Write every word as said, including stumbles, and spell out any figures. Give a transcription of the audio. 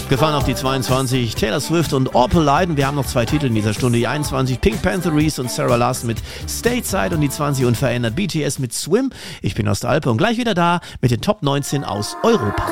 Gefahren auf die zweiundzwanzig, Taylor Swift und Orpal Leiden. Wir haben noch zwei Titel in dieser Stunde. Die einundzwanzig, Pink Panther Reese und Sarah Larson mit Stateside und die zwanzig unverändert B T S mit Swim. Ich bin aus der Alpe und gleich wieder da mit den Top neunzehn aus Europa.